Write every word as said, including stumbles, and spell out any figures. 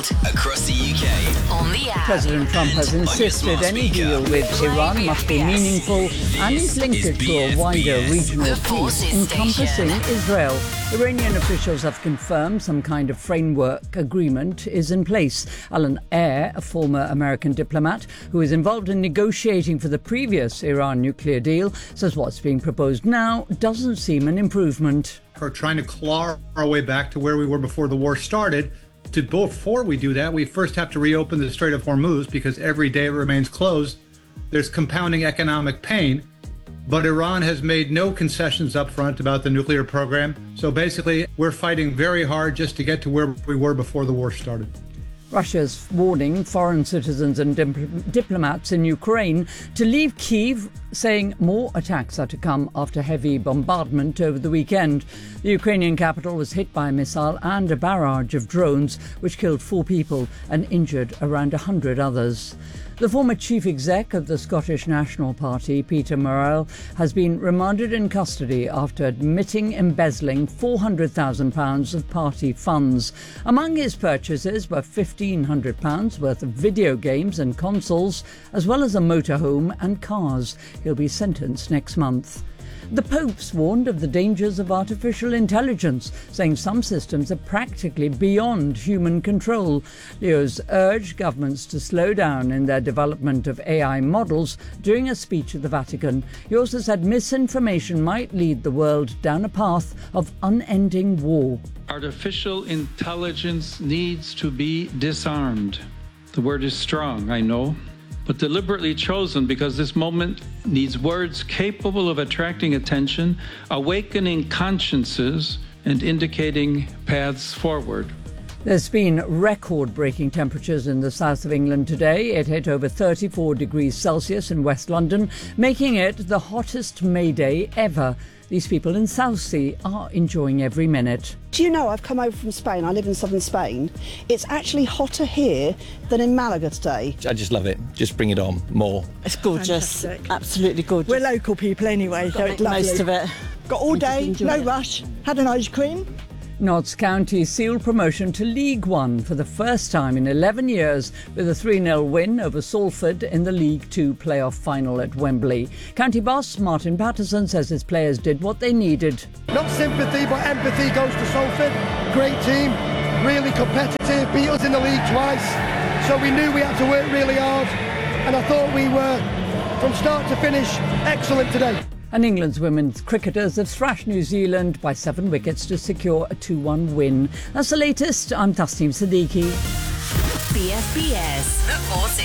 Across the U K. On the app. President Trump has insisted any deal with Iran must be meaningful and is linked to a wider regional peace encompassing Israel. Iranian officials have confirmed some kind of framework agreement is in place. Alan Eyre, a former American diplomat who is involved in negotiating for the previous Iran nuclear deal, says what's being proposed now doesn't seem an improvement. We're trying to claw our way back to where we were before the war started. To, before we do that, we first have to reopen the Strait of Hormuz because every day it remains closed. There's compounding economic pain, but Iran has made no concessions up front about the nuclear program. So basically, we're fighting very hard just to get to where we were before the war started. Russia's warning foreign citizens and dip- diplomats in Ukraine to leave Kyiv, saying more attacks are to come after heavy bombardment over the weekend. The Ukrainian capital was hit by a missile and a barrage of drones, which killed four people and injured around one hundred others. The former chief exec of the Scottish National Party, Peter Murrell, has been remanded in custody after admitting embezzling four hundred thousand pounds of party funds. Among his purchases were fifteen hundred pounds worth of video games and consoles, as well as a motorhome and cars. He'll be sentenced next month. The Pope's warned of the dangers of artificial intelligence, saying some systems are practically beyond human control. Leo's urged governments to slow down in their development of A I models during a speech at the Vatican. He also said misinformation might lead the world down a path of unending war. Artificial intelligence needs to be disarmed. The word is strong, I know, but deliberately chosen because this moment needs words capable of attracting attention, awakening consciences, and indicating paths forward. There's been record-breaking temperatures in the south of England today. It hit over thirty-four degrees Celsius in West London, making it the hottest May Day ever. These people in Southsea are enjoying every minute. Do you know, I've come over from Spain. I live in southern Spain. It's actually hotter here than in Malaga today. I just love it. Just bring it on. More. It's gorgeous. Fantastic. Absolutely gorgeous. We're local people anyway, so it's lovely. Most of it. Got all day, no it. rush. Had an ice cream. Notts County sealed promotion to League One for the first time in eleven years with a three nil win over Salford in the League Two playoff final at Wembley. County boss Martin Patterson says his players did what they needed. Not sympathy, but empathy goes to Salford. Great team, really competitive, beat us in the league twice. So we knew we had to work really hard, and I thought we were, from start to finish, excellent today. And England's women's cricketers have thrashed New Zealand by seven wickets to secure a two one win. That's the latest. I'm Tasneem Siddiqui. B S B S. The Force